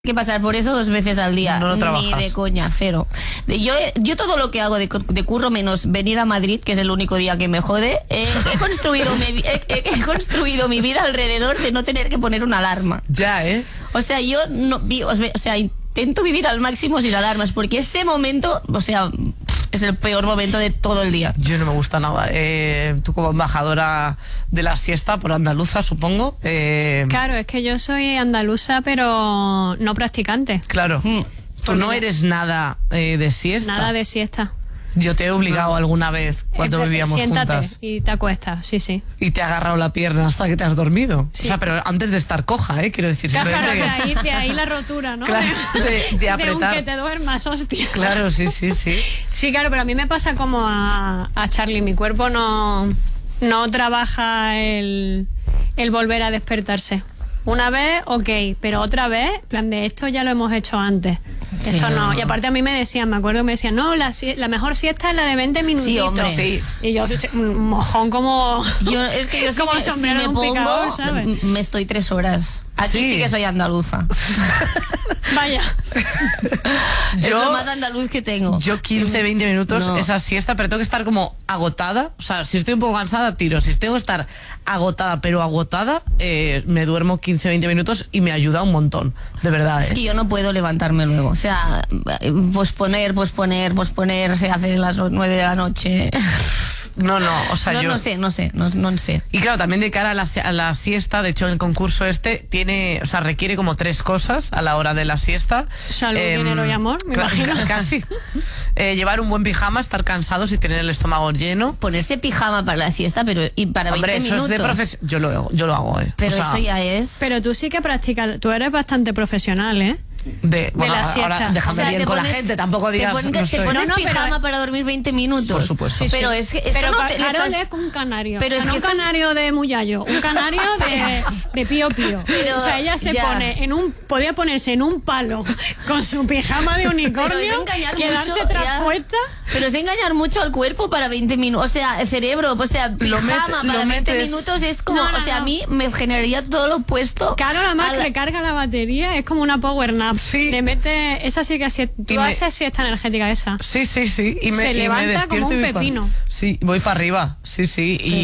que pasar por eso 2 veces al día. No lo Ni trabajas. de coña, cero. Yo todo lo que hago de curro, menos venir a Madrid, que es el único día que me jode, he construido mi vida alrededor de no tener que poner una alarma. Ya, ¿eh? O sea, yo no intento vivir al máximo sin alarmas, porque ese momento, es el peor momento de todo el día. Yo no me gusta nada. Tú como embajadora de la siesta por andaluza, supongo. Claro, es que yo soy andaluza, pero no practicante. Claro. Tú no eres nada de siesta. Nada de siesta. Yo te he obligado alguna vez cuando vivíamos Siéntate juntas. y te acuestas, sí. Y te he agarrado la pierna hasta que te has dormido. Sí. O sea, pero antes de estar coja, quiero decir. Claro, Simplemente de ahí la rotura, ¿no? Claro, de apretar. De un que te duermas, hostia. Claro, sí. Sí, claro, pero a mí me pasa como a Charlie. Mi cuerpo no trabaja el volver a despertarse. Una vez, ok, pero otra vez, plan de esto ya lo hemos hecho antes. Sí, Esto no. no. Y aparte a mí me decían, me acuerdo que me decían, no, la mejor siesta es la de 20 minutitos. Sí, hombre. Sí. Y yo, un mojón como... Yo como si sombrero me de un pongo, picador, ¿sabes? me estoy 3 horas. Aquí sí que soy andaluza. Vaya. Es lo más andaluz que tengo. Yo 15, 20 minutos No. esa siesta, pero tengo que estar como agotada. O sea, si estoy un poco cansada, tiro. Si tengo que estar agotada, pero agotada, me duermo 15, 20 minutos y me ayuda un montón. De verdad, Es que yo no puedo levantarme luego. O sea, posponer, se hace las 9 de la noche. No, o sea, yo... No sé. Y claro, también de cara a la siesta, de hecho el concurso requiere como 3 cosas a la hora de la siesta. Salud, dinero y amor, me imagino. Casi. Llevar un buen pijama, estar cansados y tener el estómago lleno. Ponerse pijama para la siesta, pero y para 20 Hombre, eso minutos. es de profesión. Yo lo hago, Pero O sea, eso ya es... Pero tú sí que practicas, tú eres bastante profesional, ¿eh? Bueno, la ahora siesta. déjame O sea, bien te con la pones- gente, tampoco digas... Te no pones estoy- No, pijama pero- para dormir 20 minutos. Por supuesto. Pero es que eso Pero no te claro, estás... es un canario. Pero O sea, es no que un estás- canario de muyallo, un canario de pío pío. Pero o sea, ella se ya. pone podía ponerse en un palo con su pijama de Pero es unicornio, engañar quedarse mucho, traspuesta. Pero es engañar mucho al cuerpo para 20 minutos. O sea, el cerebro, pijama lo para 20 metes- minutos es como... No, o sea, no. a mí me generaría todo lo opuesto. Claro, nada más a la- recarga la batería, es como una power nap. Sí. Le mete, esa sí que así, tú haces siesta energética esa. Sí. Y me levanta despierto como un y voy pepino. Sí, voy para arriba. Sí. Y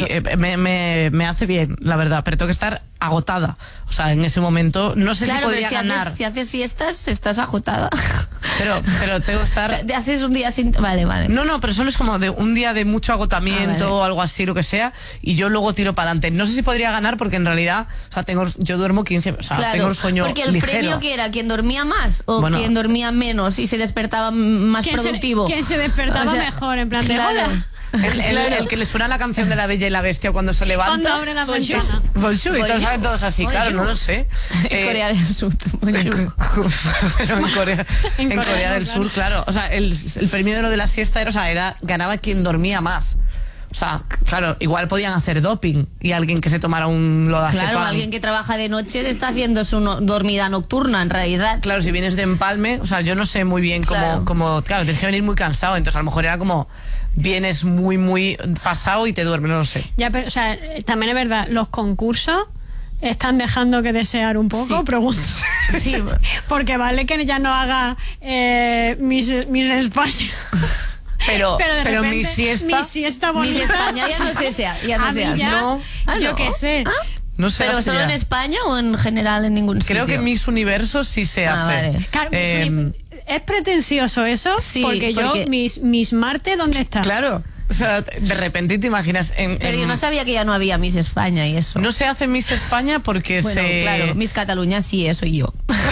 me hace bien, la verdad. Pero tengo que estar agotada. O sea, en ese momento no sé Claro, si podría pero ganar. si haces siestas, estás agotada. Pero tengo que estar... Te haces un día sin... Vale. No, pero solo es como de un día de mucho agotamiento Ah, vale. o algo así, lo que sea, y yo luego tiro para adelante. No sé si podría ganar porque en realidad, o sea, yo duermo 15, o sea, Claro, tengo el sueño porque el ligero. premio que era quien dormía más o Bueno. quien dormía menos y se despertaba más productivo. ¿Quién se despertaba O sea, mejor? En plan de claro. hola. El que le suena la canción de la Bella y la Bestia cuando se levanta. Cuando abre la Bonjour. ventana. Bonjour, y todos Bonjour. saben todos así, claro, Bonjour. no lo sé. En Corea del Sur. Bonjour. Pero en Corea, En en Corea, Corea del claro. Sur, claro. O sea, el premio de lo de la siesta ganaba quien dormía más. O sea, claro, igual podían hacer doping y alguien que se tomara un lodazepam. Claro, alguien que trabaja de noche se está haciendo su dormida nocturna, en realidad. Claro, si vienes de empalme, o sea, yo no sé muy bien Claro. claro, tienes que venir muy cansado, entonces a lo mejor era como vienes muy pasado y te duermes, no lo sé. Ya, pero, o sea, también es verdad, los concursos están dejando que desear un poco, Sí. pregunto. Sí, Porque vale que ya no haga Miss España. Pero de mi repente, siesta, mi siesta Miss bonita. España ya no sé, ya no A mí sé. ya, no. Ah, yo ¿no? qué sé. Ah, no se ¿Pero hace solo ya. en España o en general en ningún sitio? Creo que Miss Universo sí se Ah, hace. vale. Claro, Eh, es pretencioso eso, Sí, porque yo, porque- mis Marte, ¿dónde está? claro, o sea, de repente te imaginas Pero yo no sabía que ya no había Miss España y eso. no se hace Miss España porque Bueno, claro, Miss Cataluña sí, soy yo.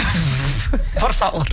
Por favor.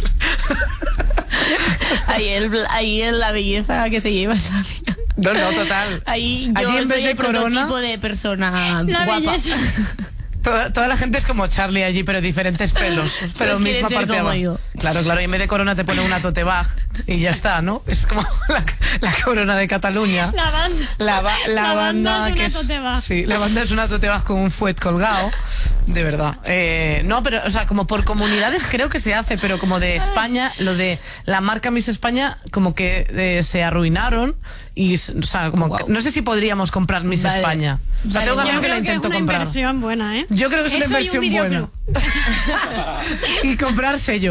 Ahí es la belleza que se lleva esa vida. No, total. Ahí yo Allí en vez soy de el corona, prototipo de persona La guapa. belleza. toda la gente es como Charlie allí, pero diferentes pelos. Pero Todos quieren misma ser parte como abajo. yo. Claro, y en vez de corona te pone una tote bag y ya está, ¿no? Es como la corona de Cataluña. La banda. La banda es que una tote bag. Sí, la banda es una tote bag con un fuet colgado. De verdad. No, pero, o sea, como por comunidades creo que se hace, pero como de España, lo de la marca Miss España, como que se arruinaron Y, o sea, como Wow. que- no sé si podríamos comprar Miss Vale. España. O sea, Vale, tengo un yo amigo que la creo que es intentó una comprar. inversión buena, ¿eh? Yo creo que es una Eso y un inversión buena. videoclub. Y comprar sellos.